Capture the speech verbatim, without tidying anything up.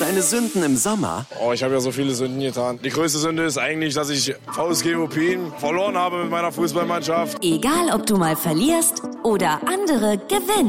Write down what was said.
Deine Sünden im Sommer? Oh, ich habe ja so viele Sünden getan. Die größte Sünde ist eigentlich, dass ich V S G Opin verloren habe mit meiner Fußballmannschaft. Egal, ob du mal verlierst oder andere gewinnst.